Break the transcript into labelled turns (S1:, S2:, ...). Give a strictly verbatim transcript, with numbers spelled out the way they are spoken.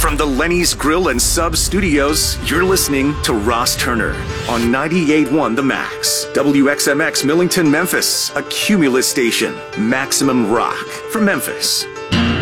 S1: From the Lenny's Grill and Sub Studios, you're listening to Ross Turner on ninety-eight point one The Max. W X M X Millington, Memphis, a Cumulus station. Maximum rock from Memphis.